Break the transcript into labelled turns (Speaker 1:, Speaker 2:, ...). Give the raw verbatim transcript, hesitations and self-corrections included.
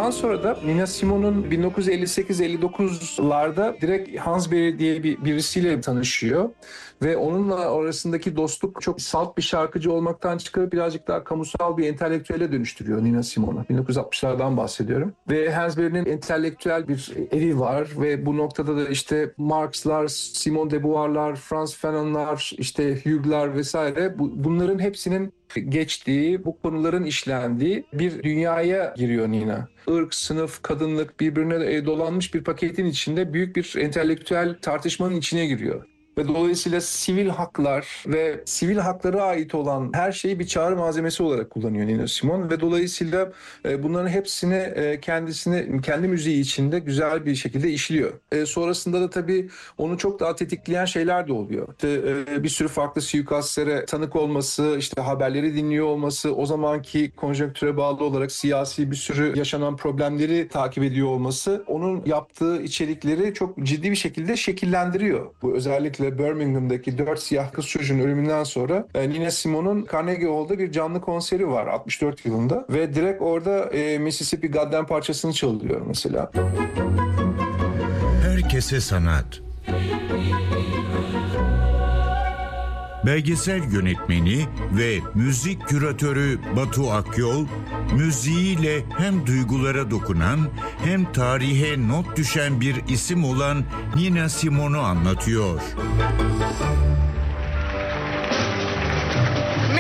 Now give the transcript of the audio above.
Speaker 1: Ondan sonra da Nina Simone'un bin dokuz yüz elli sekiz elli dokuzlarda direkt Hans Berry diye bir birisiyle tanışıyor. Ve onunla arasındaki dostluk çok salt bir şarkıcı olmaktan çıkarıp birazcık daha kamusal bir entelektüele dönüştürüyor Nina Simone'u. bin dokuz yüz altmışlardan bahsediyorum. Ve Hans Berry'nin entelektüel bir evi var ve bu noktada da işte Marx'lar, Simone de Beauvoir'lar, Frantz Fanon'lar, işte Hugues'lar vesaire bu, bunların hepsinin geçtiği, bu konuların işlendiği bir dünyaya giriyor Nina. Irk, sınıf, kadınlık birbirine dolanmış bir paketin içinde büyük bir entelektüel tartışmanın içine giriyor. Ve dolayısıyla sivil haklar ve sivil haklara ait olan her şeyi bir çağrı malzemesi olarak kullanıyor Nina Simone. Ve dolayısıyla bunların hepsini kendisini, kendi müziği içinde güzel bir şekilde işliyor. Sonrasında da tabii onu çok daha tetikleyen şeyler de oluyor. İşte bir sürü farklı suikastlere tanık olması, işte haberleri dinliyor olması, o zamanki konjonktüre bağlı olarak siyasi bir sürü yaşanan problemleri takip ediyor olması, onun yaptığı içerikleri çok ciddi bir şekilde şekillendiriyor. Bu özellikle Birmingham'daki dört siyah kız çocuğun ölümünden sonra Nina Simone'un Carnegie Hall'da bir canlı konseri var altmış dört yılında ve direkt orada e, Mississippi Goddam parçasını çalıyor mesela.
Speaker 2: Herkese sanat. Belgesel yönetmeni ve müzik küratörü Batu Akyol, müziğiyle hem duygulara dokunan hem tarihe not düşen bir isim olan Nina Simone'u anlatıyor.